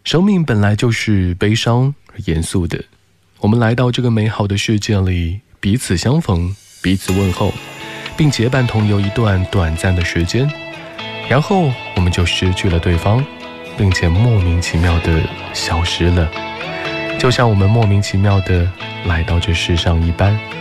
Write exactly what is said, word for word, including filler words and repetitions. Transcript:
生命本来就是悲伤而严肃的，我们来到这个美好的世界里，彼此相逢，彼此问候，并结伴同游一段短暂的时间，然后我们就失去了对方，并且莫名其妙地消失了，就像我们莫名其妙地来到这世上一般。